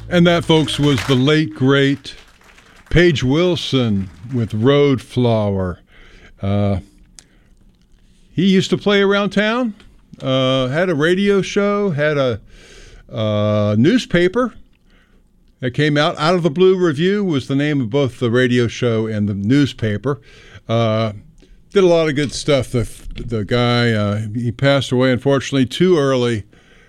And that, folks, was the late, great Paige Wilson with Road Flower. He used to play around town, had a radio show, had a newspaper that came out. Out of the Blue Review was the name of both the radio show and the newspaper. Did a lot of good stuff. The guy, he passed away, unfortunately, too early.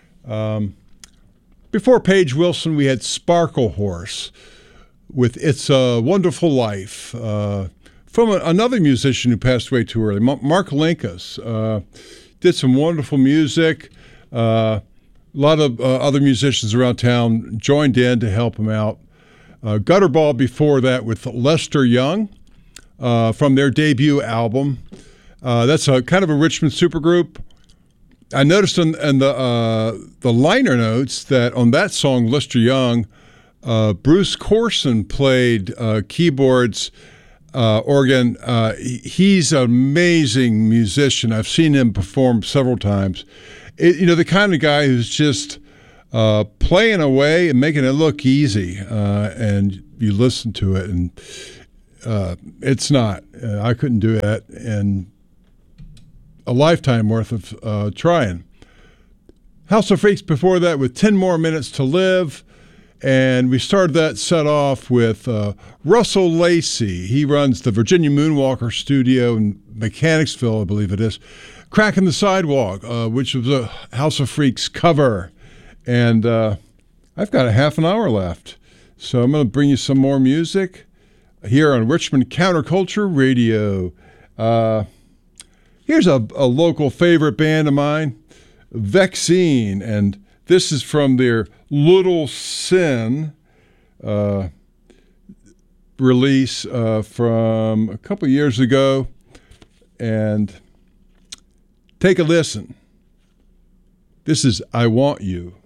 Before Paige Wilson, we had Sparkle Horse with It's a Wonderful Life from another musician who passed away too early, Mark Linkus. Did some wonderful music. A lot of other musicians around town joined in to help him out. Gutterball before that with Lester Young from their debut album. That's a kind of a Richmond supergroup. I noticed in the liner notes that on that song, Lester Young, Bruce Corson played keyboards, organ. He's an amazing musician. I've seen him perform several times. The kind of guy who's just playing away and making it look easy, and you listen to it, and it's not. I couldn't do that, and a lifetime worth of trying. House of Freaks before that with 10 More Minutes to Live. And we started that set off with Russell Lacey. He runs the Virginia Moonwalker studio in Mechanicsville, I believe it is. Cracking the Sidewalk, which was a House of Freaks cover. And I've got a half an hour left. So I'm going to bring you some more music here on Richmond Counterculture Radio. Here's a local favorite band of mine, Vexene, and this is from their Little Sin release from a couple years ago. And take a listen. This is I Want You.